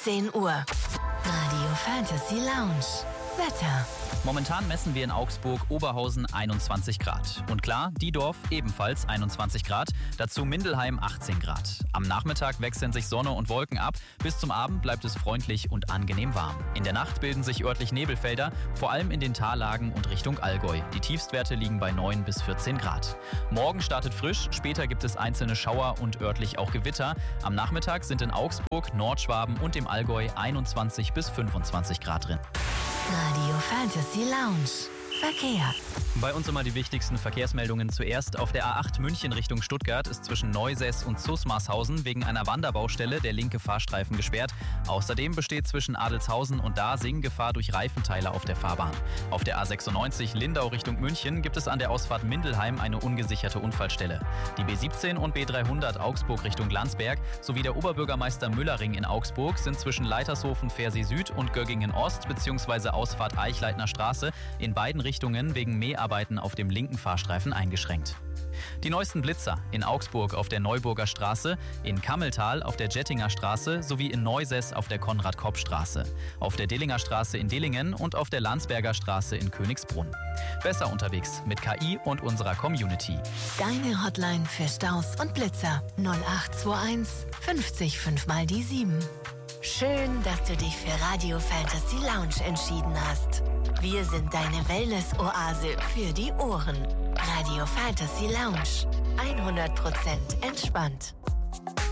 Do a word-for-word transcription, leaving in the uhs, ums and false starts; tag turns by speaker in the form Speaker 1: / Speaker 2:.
Speaker 1: zehn Uhr. Radio Fantasy Lounge. Wetter.
Speaker 2: Momentan messen wir in Augsburg Oberhausen einundzwanzig Grad. Und klar, Diedorf ebenfalls einundzwanzig Grad, dazu Mindelheim achtzehn Grad. Am Nachmittag wechseln sich Sonne und Wolken ab. Bis zum Abend bleibt es freundlich und angenehm warm. In der Nacht bilden sich örtlich Nebelfelder, vor allem in den Tallagen und Richtung Allgäu. Die Tiefstwerte liegen bei neun bis vierzehn Grad. Morgen startet frisch, später gibt es einzelne Schauer und örtlich auch Gewitter. Am Nachmittag sind in Augsburg, Nordschwaben und im Allgäu einundzwanzig bis fünfundzwanzig Grad drin.
Speaker 1: Radio Fantasy Lounge. Verkehr.
Speaker 2: Bei uns immer die wichtigsten Verkehrsmeldungen zuerst. Auf der A acht München Richtung Stuttgart ist zwischen Neusäß und Zusmarshausen wegen einer Wanderbaustelle der linke Fahrstreifen gesperrt. Außerdem besteht zwischen Adelshausen und Dasing Gefahr durch Reifenteile auf der Fahrbahn. Auf der A sechsundneunzig Lindau Richtung München gibt es an der Ausfahrt Mindelheim eine ungesicherte Unfallstelle. Die B siebzehn und B dreihundert Augsburg Richtung Landsberg sowie der Oberbürgermeister Müllerring in Augsburg sind zwischen Leitershofen Pfersee Süd und Göggingen Ost bzw. Ausfahrt Eichleitner Straße in beiden Richtungen wegen Mäharbeiten auf dem linken Fahrstreifen eingeschränkt. Die neuesten Blitzer in Augsburg auf der Neuburger Straße, in Kammeltal auf der Jettinger Straße sowie in Neusäß auf der Konrad-Kopp-Straße, auf der Dillinger Straße in Dillingen und auf der Landsberger Straße in Königsbrunn. Besser unterwegs mit K I und unserer Community.
Speaker 1: Deine Hotline für Staus und Blitzer null acht zwei eins fünfzig fünf mal die sieben. Schön, dass du dich für Radio Fantasy Lounge entschieden hast. Wir sind deine Wellness-Oase für die Ohren. Radio Fantasy Lounge. hundert Prozent entspannt.